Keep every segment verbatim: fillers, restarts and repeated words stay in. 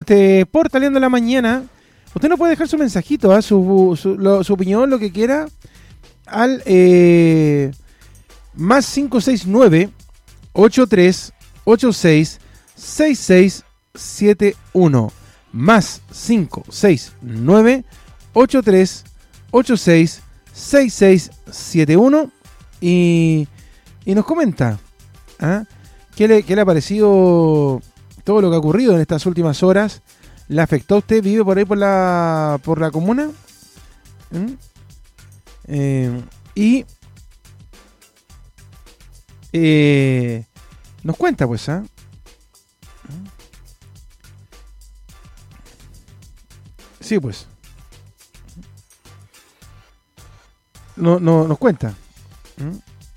este Portaleando en la Mañana. Usted nos puede dejar su mensajito, ¿eh? su, su, lo, su opinión, lo que quiera, al eh, más cinco seis nueve, ocho tres ocho seis, seis seis siete uno. Más cinco seis nueve, ocho tres ocho seis, seis seis siete uno. Y, y nos comenta, ¿eh? ¿Qué le, qué le ha parecido todo lo que ha ocurrido en estas últimas horas? ¿Le afectó a usted? ¿Vive por ahí por la por la comuna? ¿Mm? Eh, y eh, nos cuenta, pues, ¿ah? ¿eh? Sí, pues. No, no, nos cuenta. ¿Mm?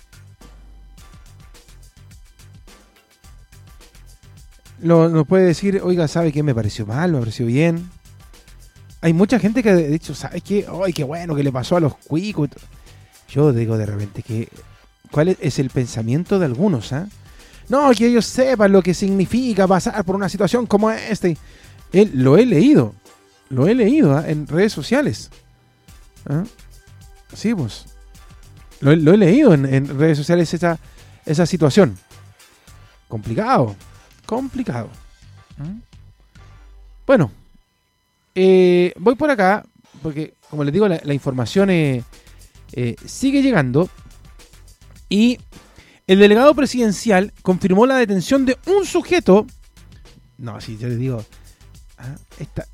Lo, nos puede decir, oiga, ¿sabe qué me pareció mal? ¿Me pareció bien? Hay mucha gente que ha dicho, ¿sabes qué? ¡Ay, qué bueno que le pasó a los cuicos! Yo digo de repente que, ¿cuál es, es el pensamiento de algunos? ¿eh? No, que ellos sepan lo que significa pasar por una situación como esta. Él, lo he leído, lo he leído ¿eh? en redes sociales. ¿Eh? Sí, pues. Lo, lo he leído en, en redes sociales esa, esa situación. Complicado. Complicado. ¿Mm? Bueno, eh, voy por acá, porque como les digo, la, la información eh, eh, sigue llegando. Y el delegado presidencial confirmó la detención de un sujeto. No, si yo les digo, ah, esta,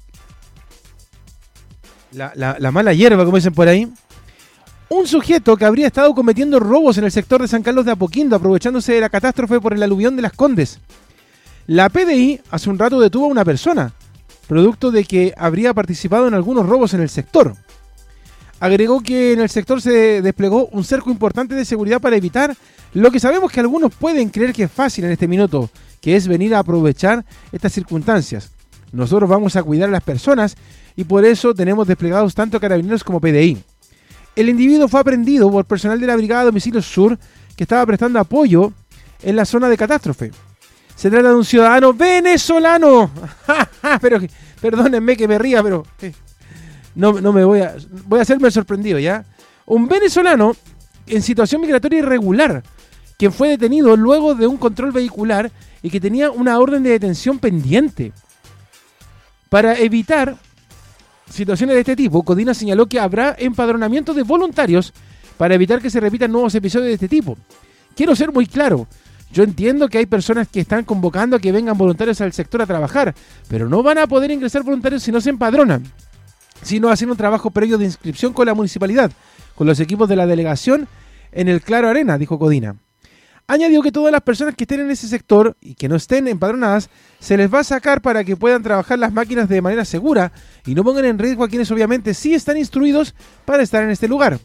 la, la, la mala hierba, como dicen por ahí. Un sujeto que habría estado cometiendo robos en el sector de San Carlos de Apoquindo, aprovechándose de la catástrofe por el aluvión de Las Condes. La P D I hace un rato detuvo a una persona, producto de que habría participado en algunos robos en el sector. Agregó que en el sector se desplegó un cerco importante de seguridad para evitar lo que sabemos que algunos pueden creer que es fácil en este minuto, que es venir a aprovechar estas circunstancias. Nosotros vamos a cuidar a las personas y por eso tenemos desplegados tanto carabineros como P D I. El individuo fue aprehendido por personal de la Brigada Domicilio Sur que estaba prestando apoyo en la zona de catástrofe. Se trata de un ciudadano venezolano. Pero perdónenme que me ría, pero eh, no, no me voy a... Voy a hacerme sorprendido, ¿ya? Un venezolano en situación migratoria irregular, quien fue detenido luego de un control vehicular y que tenía una orden de detención pendiente. Para evitar situaciones de este tipo, Codina señaló que habrá empadronamiento de voluntarios para evitar que se repitan nuevos episodios de este tipo. Quiero ser muy claro. Yo entiendo que hay personas que están convocando a que vengan voluntarios al sector a trabajar, pero no van a poder ingresar voluntarios si no se empadronan, sino haciendo un trabajo previo de inscripción con la municipalidad, con los equipos de la delegación en el Claro Arena, dijo Codina. Añadió que todas las personas que estén en ese sector y que no estén empadronadas, se les va a sacar para que puedan trabajar las máquinas de manera segura y no pongan en riesgo a quienes obviamente sí están instruidos para estar en este lugar.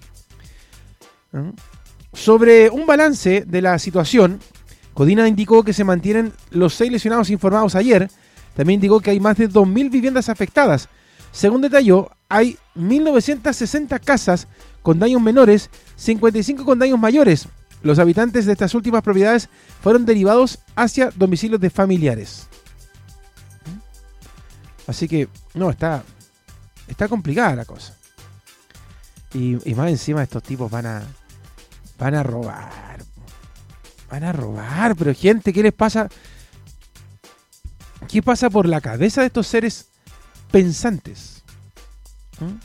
Sobre un balance de la situación, Codina indicó que se mantienen los seis lesionados informados ayer. También indicó que hay más de dos mil viviendas afectadas. Según detalló, hay mil novecientas sesenta casas con daños menores, cincuenta y cinco con daños mayores. Los habitantes de estas últimas propiedades fueron derivados hacia domicilios de familiares. Así que, no, está, está complicada la cosa. Y, y más encima estos tipos van a, van a robar. Van a robar, pero gente, ¿qué les pasa? ¿Qué pasa por la cabeza de estos seres pensantes? ¿Mm?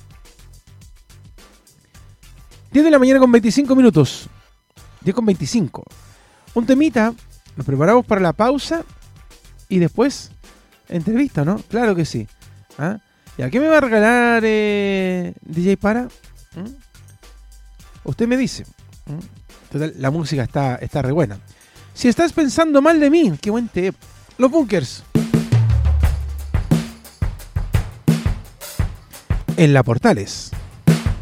diez de la mañana con veinticinco minutos. diez con veinticinco. Un temita, nos preparamos para la pausa y después entrevista, ¿no? Claro que sí. ¿Ah? ¿Y a qué me va a regalar eh, D J Para? ¿Mm? Usted me dice. ¿Mm? Total, la música está, está re buena. Si estás pensando mal de mí, qué buen té. Los Bunkers. En la Portales.